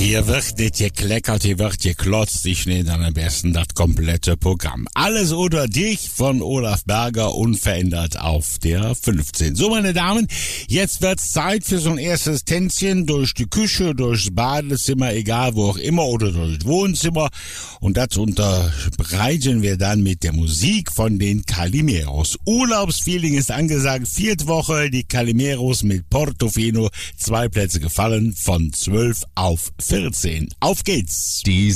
Hier wird nicht gekleckert, hier wird geklotzt. Ich nehme dann am besten das komplette Programm. Alles oder dich von Olaf Berger, unverändert auf der 15. So, meine Damen, jetzt wird's Zeit für so ein erstes Tänzchen durch die Küche, durchs Badezimmer, egal wo auch immer, oder durch das Wohnzimmer. Und das unterbreiten wir dann mit der Musik von den Calimeros. Urlaubsfeeling ist angesagt. 4. Woche, die Calimeros mit Portofino. 2 Plätze gefallen von 12 auf 14. Auf geht's!